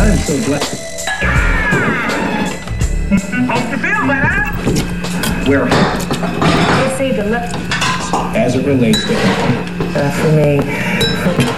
I'm so glad. Hope you feel better. Where, I say the left as it relates to for me.